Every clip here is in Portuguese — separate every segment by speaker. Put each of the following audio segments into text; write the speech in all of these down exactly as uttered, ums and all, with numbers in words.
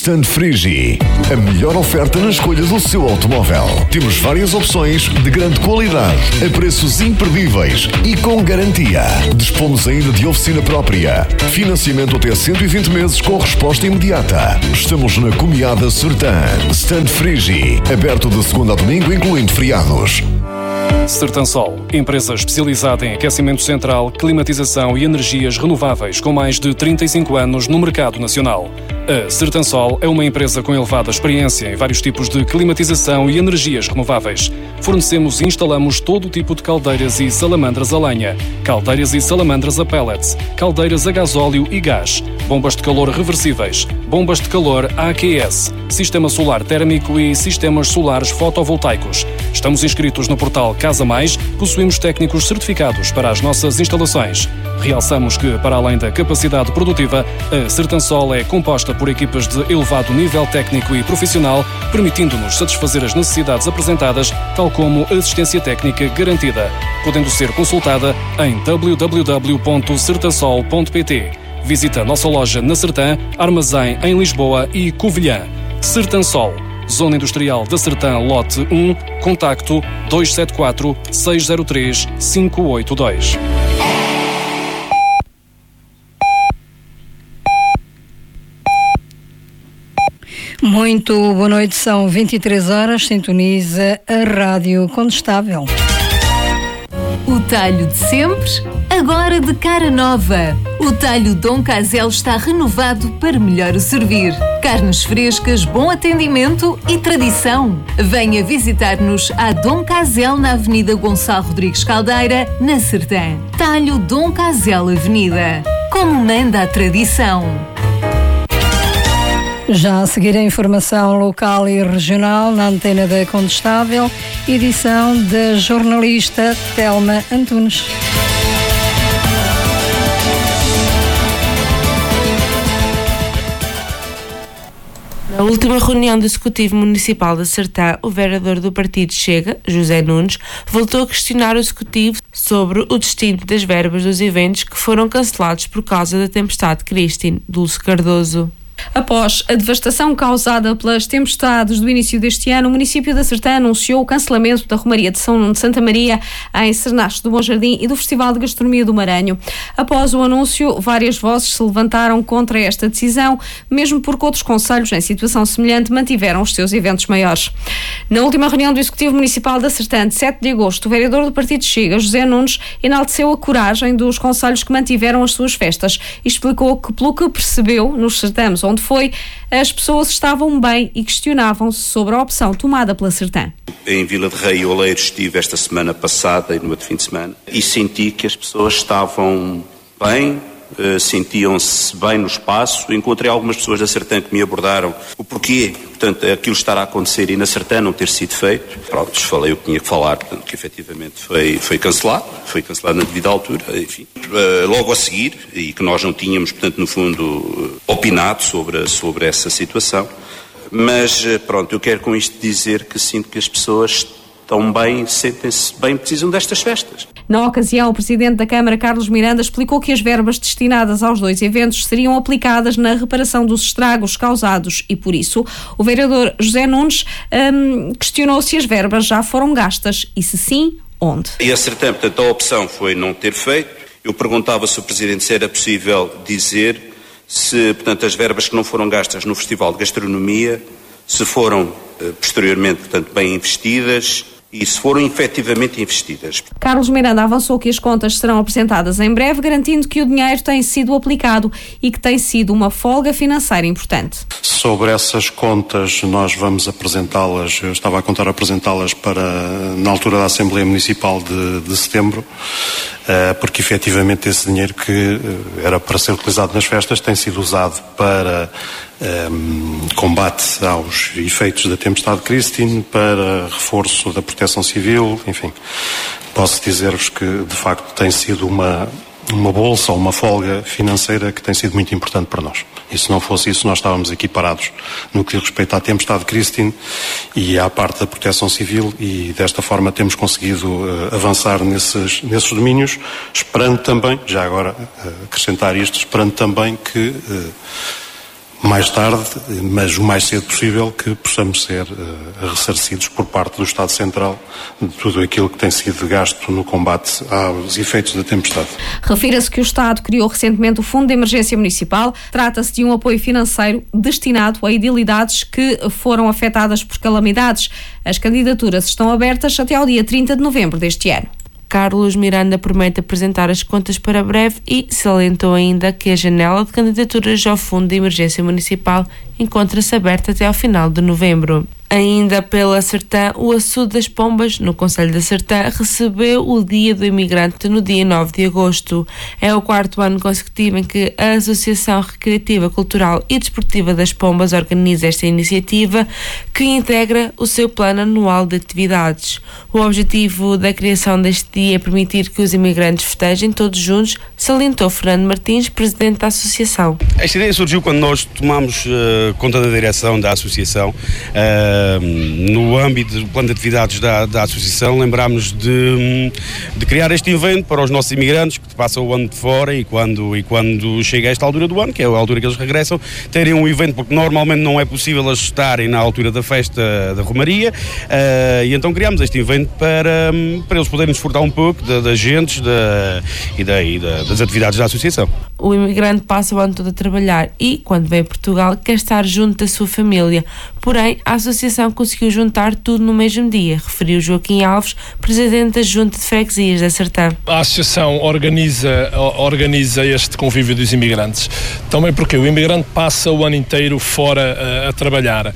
Speaker 1: Stand Frigi, a melhor oferta na escolha do seu automóvel. Temos várias opções de grande qualidade, a preços imperdíveis e com garantia. Dispomos ainda de oficina própria. Financiamento até cento e vinte meses com resposta imediata. Estamos na Comiada Sertã. Stand Frigi, aberto de segunda a domingo, incluindo feriados.
Speaker 2: Sertansol, empresa especializada em aquecimento central, climatização e energias renováveis com mais de trinta e cinco anos no mercado nacional. A Sertansol é uma empresa com elevada experiência em vários tipos de climatização e energias renováveis. Fornecemos e instalamos todo o tipo de caldeiras e salamandras a lenha, caldeiras e salamandras a pellets, caldeiras a gasóleo e gás, bombas de calor reversíveis, bombas de calor A Q S, sistema solar térmico e sistemas solares fotovoltaicos. Estamos inscritos no portal Casa Mais, possuímos técnicos certificados para as nossas instalações. Realçamos que, para além da capacidade produtiva, a Sertansol é composta por equipas de elevado nível técnico e profissional, permitindo-nos satisfazer as necessidades apresentadas, tal como assistência técnica garantida, podendo ser consultada em w w w ponto sertansol ponto p t. Visita a nossa loja na Sertã, Armazém em Lisboa e Covilhã. Sertansol, Zona Industrial da Sertã, lote um, contacto dois sete quatro, seis zero três, cinco oito dois.
Speaker 3: Muito boa noite, são vinte e três horas, sintoniza a Rádio Condestável.
Speaker 4: O talho de sempre, agora de cara nova. O talho Dom Casel está renovado para melhor o servir. Carnes frescas, bom atendimento e tradição. Venha visitar-nos à Dom Casel na Avenida Gonçalo Rodrigues Caldeira, na Sertã. Talho Dom Casel Avenida. Como manda a tradição.
Speaker 3: Já a seguir a informação local e regional na antena da Condestável, edição da jornalista Telma Antunes.
Speaker 5: Na última reunião do Executivo Municipal da Sertã, o vereador do Partido Chega, José Nunes, voltou a questionar o Executivo sobre o destino das verbas dos eventos que foram cancelados por causa da tempestade Christine. Dulce Cardoso.
Speaker 6: Após a devastação causada pelas tempestades do início deste ano, o município da Sertã anunciou o cancelamento da Romaria de São Nuno de Santa Maria em Cernache do Bom Jardim e do Festival de Gastronomia do Maranhão. Após o anúncio, várias vozes se levantaram contra esta decisão, mesmo porque outros concelhos em situação semelhante mantiveram os seus eventos maiores. Na última reunião do Executivo Municipal da Sertã, de sete de agosto, o vereador do Partido Chega, José Nunes, enalteceu a coragem dos concelhos que mantiveram as suas festas e explicou que, pelo que percebeu nos certames onde foi, as pessoas estavam bem e questionavam-se sobre a opção tomada pela Sertã.
Speaker 7: Em Vila de Rei e Oleiros estive esta semana passada e no outro fim de semana e senti que as pessoas estavam bem, uh, sentiam-se bem no espaço. Encontrei algumas pessoas da Sertã que me abordaram o porquê, portanto, aquilo estar a acontecer e na Sertã não ter sido feito. Pronto, falei o que tinha que falar, portanto, que efetivamente foi, foi cancelado, foi cancelado na devida altura, enfim. Uh, logo a seguir, e que nós não tínhamos, portanto, no fundo, uh, opinado sobre, sobre essa situação. Mas, uh, pronto, eu quero com isto dizer que sinto que as pessoas estão bem, sentem-se bem, precisam destas festas.
Speaker 6: Na ocasião, o Presidente da Câmara, Carlos Miranda, explicou que as verbas destinadas aos dois eventos seriam aplicadas na reparação dos estragos causados e, por isso, o vereador José Nunes hum, questionou se as verbas já foram gastas e, se sim, onde.
Speaker 7: E a Sertã, portanto, a opção foi não ter feito. Eu perguntava se o Presidente se era possível dizer se, portanto, as verbas que não foram gastas no Festival de Gastronomia, se foram, posteriormente, portanto, bem investidas e se foram efetivamente investidas.
Speaker 6: Carlos Miranda avançou que as contas serão apresentadas em breve, garantindo que o dinheiro tem sido aplicado e que tem sido uma folga financeira importante.
Speaker 8: Sobre essas contas, nós vamos apresentá-las, eu estava a contar apresentá-las para, na altura da Assembleia Municipal de, de setembro, porque efetivamente esse dinheiro que era para ser utilizado nas festas tem sido usado para um, combate aos efeitos da tempestade Christine, para reforço da proteção civil, enfim. Posso dizer-vos que, de facto, tem sido uma, uma bolsa ou uma folga financeira que tem sido muito importante para nós. E se não fosse isso, nós estávamos aqui parados no que diz respeito à tempestade Christine e à parte da proteção civil, e desta forma temos conseguido uh, avançar nesses, nesses domínios, esperando também, já agora uh, acrescentar isto, esperando também que uh, mais tarde, mas o mais cedo possível, que possamos ser uh, ressarcidos por parte do Estado Central de tudo aquilo que tem sido gasto no combate aos efeitos da tempestade.
Speaker 6: Refira-se que o Estado criou recentemente o Fundo de Emergência Municipal. Trata-se de um apoio financeiro destinado a edilidades que foram afetadas por calamidades. As candidaturas estão abertas até ao dia trinta de novembro deste ano.
Speaker 5: Carlos Miranda promete apresentar as contas para breve e salientou ainda que a janela de candidaturas ao Fundo de Emergência Municipal encontra-se aberta até ao final de novembro. Ainda pela Sertã, o Açude das Pombas, no concelho da Sertã, recebeu o Dia do Imigrante no dia nove de agosto. É o quarto ano consecutivo em que a Associação Recreativa, Cultural e Desportiva das Pombas organiza esta iniciativa, que integra o seu plano anual de atividades. O objetivo da criação deste dia é permitir que os imigrantes festejem todos juntos, salientou Fernando Martins, presidente da Associação.
Speaker 9: Esta ideia surgiu quando nós tomámos uh, conta da direção da Associação. Uh, No âmbito do plano de atividades da, da Associação, lembrámos de, de criar este evento para os nossos imigrantes que passam o ano de fora e quando, e quando chega a esta altura do ano, que é a altura que eles regressam, terem um evento, porque normalmente não é possível eles estarem na altura da festa da Romaria, uh, e então criámos este evento para, para eles poderem desfrutar um pouco da, das gentes da, e, da, e da, das atividades da Associação.
Speaker 5: O imigrante passa o ano todo a trabalhar e, quando vem a Portugal, quer estar junto da sua família. Porém, a Associação conseguiu juntar tudo no mesmo dia, referiu Joaquim Alves, presidente da Junta de Freguesias da Sertã.
Speaker 10: A Associação organiza, organiza este convívio dos imigrantes, também porque o imigrante passa o ano inteiro fora a, a trabalhar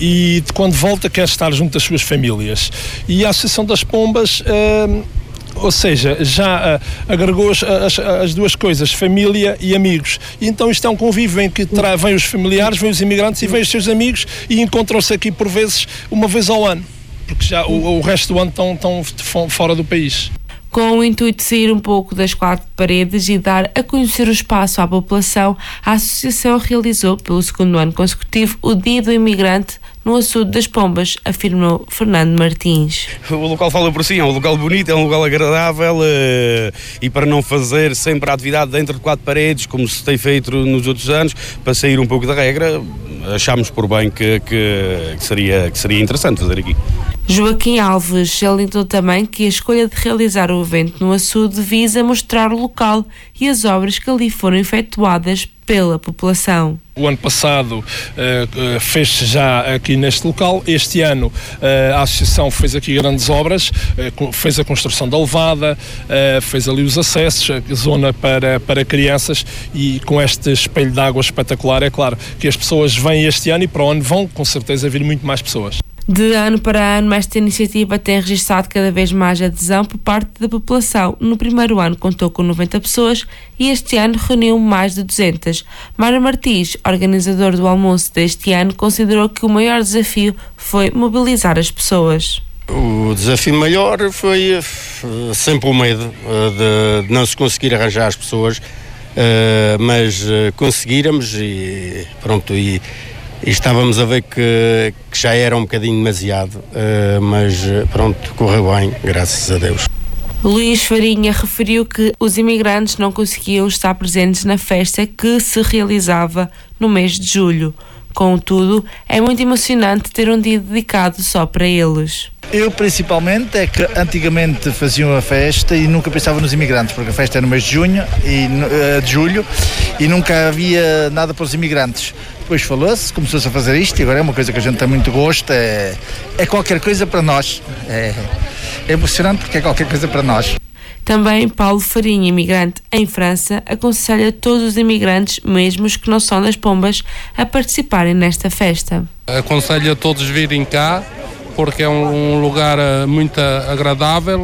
Speaker 10: e quando volta quer estar junto das suas famílias. E a Associação das Pombas... Uh, Ou seja, já uh, agregou as, as, as duas coisas, família e amigos. E então isto é um convívio em que tra- vêm os familiares, vêm os imigrantes e vêm os seus amigos e encontram-se aqui por vezes, uma vez ao ano, porque já o, o resto do ano estão, estão fora do país.
Speaker 5: Com o intuito de sair um pouco das quatro paredes e dar a conhecer o espaço à população, a Associação realizou, pelo segundo ano consecutivo, o Dia do Imigrante no Açude das Pombas, afirmou Fernando Martins.
Speaker 9: O local fala por si, é um local bonito, é um local agradável uh, e para não fazer sempre a atividade dentro de quatro paredes, como se tem feito nos outros anos, para sair um pouco da regra, achámos por bem que, que, que, seria, que seria interessante fazer aqui.
Speaker 5: Joaquim Alves salientou também que a escolha de realizar o evento no Açude visa mostrar o local e as obras que ali foram efetuadas pela população.
Speaker 10: O ano passado uh, fez-se já aqui neste local. Este ano uh, a Associação fez aqui grandes obras, uh, fez a construção da levada, uh, fez ali os acessos, a zona para, para crianças, e com este espelho de água espetacular, é claro que as pessoas vêm este ano e para o ano vão com certeza vir muito mais pessoas.
Speaker 5: De ano para ano, esta iniciativa tem registrado cada vez mais adesão por parte da população. No primeiro ano contou com noventa pessoas e este ano reuniu mais de duzentas. Mário Martins, organizador do almoço deste ano, considerou que o maior desafio foi mobilizar as pessoas.
Speaker 11: O desafio maior foi uh, sempre o medo uh, de não se conseguir arranjar as pessoas, uh, mas uh, conseguíramos e pronto, e E estávamos a ver que, que já era um bocadinho demasiado, uh, mas pronto, correu bem, graças a Deus.
Speaker 5: Luís Farinha referiu que os imigrantes não conseguiam estar presentes na festa que se realizava no mês de julho. Contudo, é muito emocionante ter um dia dedicado só para eles.
Speaker 12: Eu, principalmente, é que antigamente faziam a festa e nunca pensava nos imigrantes, porque a festa é no mês de junho e uh, de julho e nunca havia nada para os imigrantes. Depois falou-se, começou-se a fazer isto e agora é uma coisa que a gente tem muito gosto, é, é qualquer coisa para nós. É, é emocionante porque é qualquer coisa para nós.
Speaker 5: Também Paulo Farinha, imigrante em França, aconselha todos os imigrantes, mesmo os que não são das Pombas, a participarem nesta festa.
Speaker 13: Aconselho a todos virem cá, porque é um, um lugar muito agradável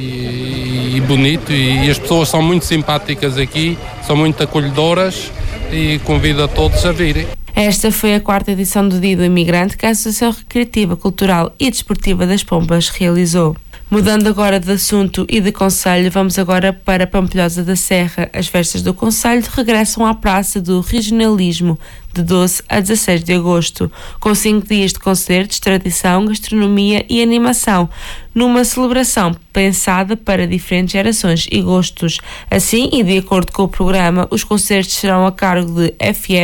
Speaker 13: e, e bonito, e, e as pessoas são muito simpáticas aqui, são muito acolhedoras, e convido a todos a virem.
Speaker 5: Esta foi a quarta edição do Dia do Imigrante que a Associação Recreativa, Cultural e Desportiva das Pombas realizou. Mudando agora de assunto e de concelho, vamos agora para Pampilhosa da Serra. As festas do concelho regressam à Praça do Regionalismo, de doze a dezasseis de agosto, com cinco dias de concertos, tradição, gastronomia e animação, numa celebração pensada para diferentes gerações e gostos. Assim, e de acordo com o programa, os concertos serão a cargo de F F,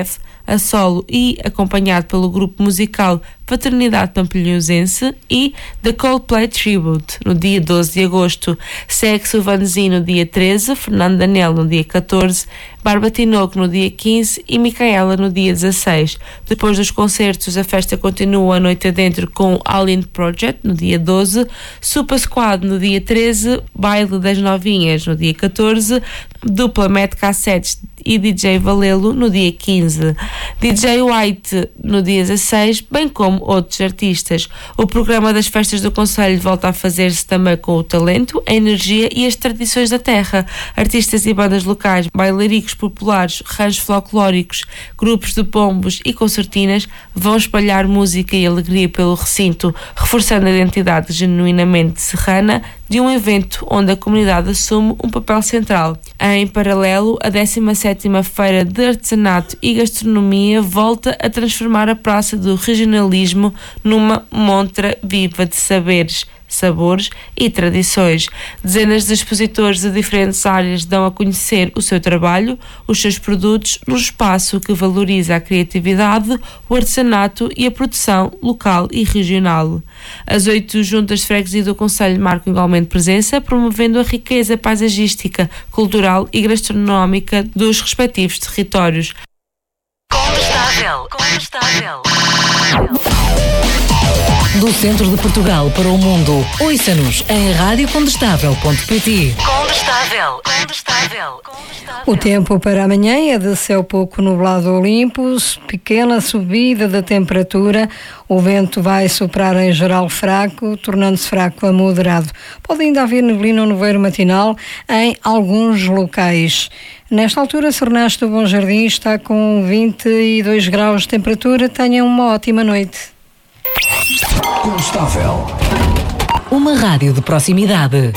Speaker 5: a solo e acompanhado pelo grupo musical Paternidade Pampilhosense, e The Coldplay Tribute, no dia doze de agosto. Segue-se o Vanzi no dia treze, Fernando Danel no dia catorze, Barba Tinoco no dia quinze e Micaela no dia dezasseis. Depois dos concertos, a festa continua a noite adentro com Alien Project no dia doze, Super Squad no dia treze, Baile das Novinhas no dia catorze, Dupla Met Cassettes e D J Valelo no dia quinze, D J White no dia dezasseis, bem como outros artistas. O programa das festas do Concelho volta a fazer-se também com o talento, a energia e as tradições da terra. Artistas e bandas locais, bailaricos populares, ranchos folclóricos, grupos de pombos e concertinas vão espalhar música e alegria pelo recinto, reforçando a identidade genuinamente serrana de um evento onde a comunidade assume um papel central. Em paralelo, a décima sétima Feira de Artesanato e Gastronomia volta a transformar a Praça do Regionalismo numa montra viva de saberes, sabores e tradições. Dezenas de expositores de diferentes áreas dão a conhecer o seu trabalho, os seus produtos, num espaço que valoriza a criatividade, o artesanato e a produção local e regional. As oito juntas de freguesia do Concelho marcam igualmente presença, promovendo a riqueza paisagística, cultural e gastronómica dos respectivos territórios.
Speaker 14: Condestável, Condestável. Do centro de Portugal para o mundo, ouça-nos em rádio condestável ponto pt. Condestável, Condestável.
Speaker 3: O tempo para amanhã é de céu pouco nublado ou limpo, pequena subida da temperatura, o vento vai soprar em geral fraco, tornando-se fraco a moderado. Pode ainda haver neblina ou nevoeiro matinal em alguns locais. Nesta altura, Sernaste do Bom Jardim está com vinte e dois graus de temperatura. Tenham uma ótima noite.
Speaker 14: Condestável. Uma rádio de proximidade.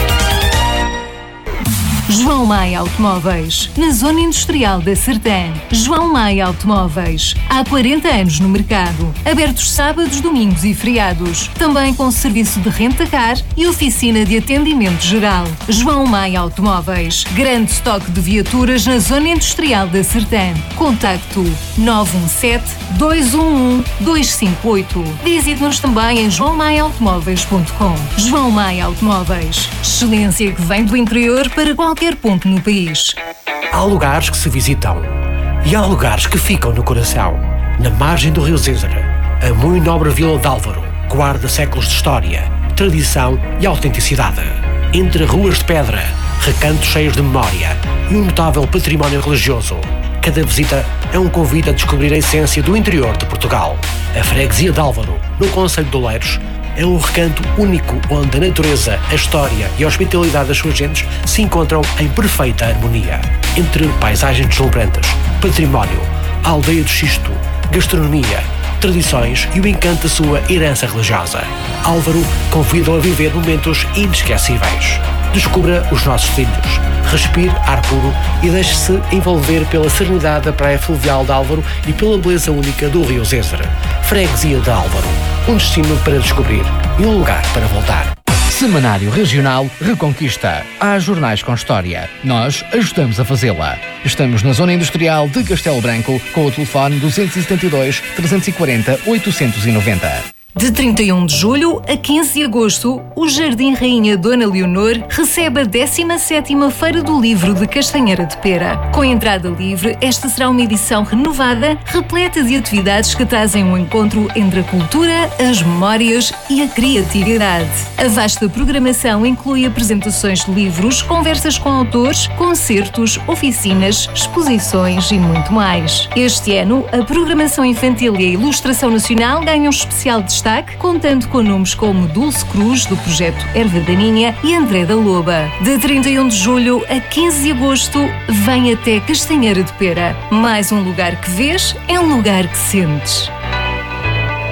Speaker 4: João Maia Automóveis, na Zona Industrial da Sertã. João Maia Automóveis, há quarenta anos no mercado. Abertos sábados, domingos e feriados. Também com serviço de renta-car e oficina de atendimento geral. João Maia Automóveis, grande estoque de viaturas na Zona Industrial da Sertã. Contacto nove um sete, dois um um, dois cinco oito. Visite-nos também em joão maia automóveis ponto com. João Maia Automóveis, excelência que vem do interior para qualquer ponto no país.
Speaker 15: Há lugares que se visitam e há lugares que ficam no coração. Na margem do Rio Zézere, a muito nobre Vila de Álvaro guarda séculos de história, tradição e autenticidade. Entre ruas de pedra, recantos cheios de memória e um notável património religioso, cada visita é um convite a descobrir a essência do interior de Portugal. A freguesia de Álvaro, no concelho de Oleiros, é um recanto único onde a natureza, a história e a hospitalidade das suas gentes se encontram em perfeita harmonia. Entre paisagens deslumbrantes, património, a aldeia do Xisto, gastronomia, tradições e o encanto da sua herança religiosa, Álvaro convida-o a viver momentos inesquecíveis. Descubra os nossos trilhos, respire ar puro e deixe-se envolver pela serenidade da praia fluvial de Álvaro e pela beleza única do Rio Zézere. Freguesia de Álvaro, um destino para descobrir e um lugar para voltar.
Speaker 14: Semanário Regional Reconquista. Há jornais com história. Nós ajudamos a fazê-la. Estamos na Zona Industrial de Castelo Branco com o telefone dois sete dois, três quatro zero, oito nove zero.
Speaker 4: De trinta e um de julho a quinze de agosto, o Jardim Rainha Dona Leonor recebe a décima sétima Feira do Livro de Castanheira de Pera. Com entrada livre, esta será uma edição renovada, repleta de atividades que trazem um encontro entre a cultura, as memórias e a criatividade. A vasta programação inclui apresentações de livros, conversas com autores, concertos, oficinas, exposições e muito mais. Este ano, a programação infantil e a ilustração nacional ganham especial destaque, contando com nomes como Dulce Cruz, do projeto Erva Daninha, e André da Loba. De trinta e um de julho a quinze de agosto, vem até Castanheira de Pera. Mais um lugar que vês é um lugar que sentes.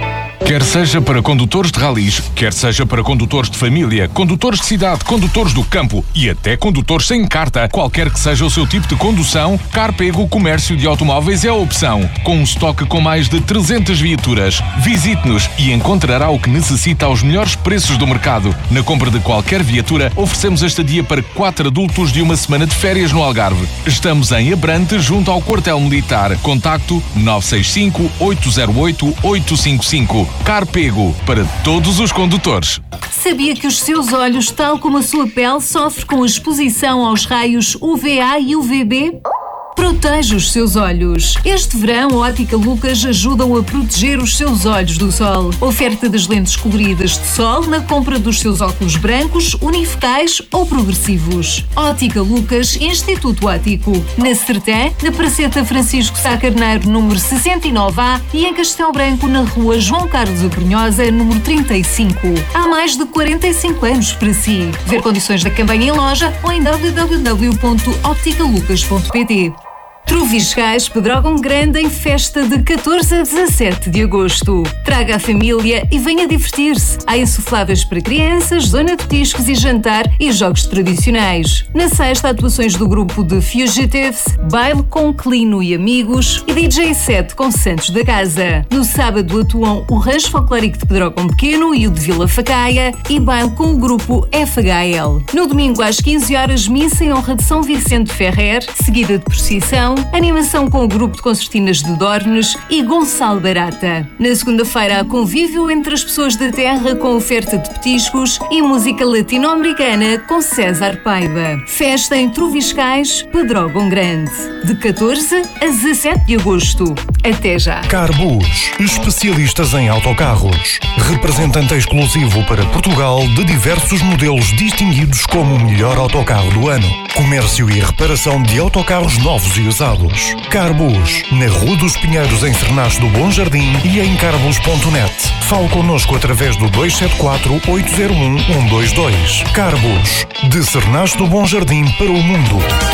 Speaker 16: Quer seja para condutores de ralis, quer seja para condutores de família, condutores de cidade, condutores do campo e até condutores sem carta, qualquer que seja o seu tipo de condução, Carpego Comércio de Automóveis é a opção. Com um estoque com mais de trezentas viaturas. Visite-nos e encontrará o que necessita aos melhores preços do mercado. Na compra de qualquer viatura, oferecemos a estadia para quatro adultos de uma semana de férias no Algarve. Estamos em Abrante, junto ao Quartel Militar. Contacto nove seis cinco, oito zero oito, oito cinco cinco. Carpego, para todos os condutores.
Speaker 4: Sabia que os seus olhos, tal como a sua pele, sofrem com a exposição aos raios U V A e U V B? Proteja os seus olhos. Este verão, a Ótica Lucas ajudam a proteger os seus olhos do sol. Oferta das lentes coloridas de sol na compra dos seus óculos brancos, unifocais ou progressivos. Ótica Lucas, Instituto Óptico. Na Sertã, na Praceta Francisco Sá Carneiro, número sessenta e nove A e em Castelo Branco, na rua João Carlos Abrunhosa, número trinta e cinco. Há mais de quarenta e cinco anos para si. Ver condições da campanha em loja ou em w w w ponto óptica lucas ponto p t. Troviscais Pedrógão Grande em festa de catorze a dezassete de agosto. Traga a família e venha divertir-se. Há insufláveis para crianças, zona de petiscos e jantar e jogos tradicionais. Na sexta, atuações do grupo de Fugitives, baile com Clino e amigos e D J set com Santos da Casa. No sábado atuam o Rancho Folclórico de Pedrógão Pequeno e o de Vila Facaia e baile com o grupo F H L. No domingo às quinze horas, missa em honra de São Vicente Ferrer, seguida de procissão, animação com o grupo de concertinas de Dornes e Gonçalo Barata. Na segunda-feira há convívio entre as pessoas da terra com oferta de petiscos e música latino-americana com César Paiva. Festa em Troviscais, Pedrógão Grande, de catorze a dezassete de agosto. Até já.
Speaker 17: Carbus, especialistas em autocarros. Representante exclusivo para Portugal de diversos modelos distinguidos como o melhor autocarro do ano. Comércio e reparação de autocarros novos e usados. Carbus, na Rua dos Pinheiros, em Sernás do Bom Jardim e em carbus ponto net. Fale connosco através do dois sete quatro, oito zero um, um dois dois. Carbus, de Sernás do Bom Jardim para o mundo.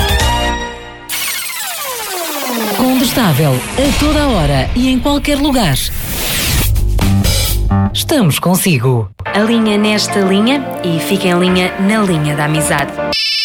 Speaker 18: Condestável, a toda a hora e em qualquer lugar. Estamos consigo.
Speaker 19: Alinha nesta linha e fica em linha na linha da amizade.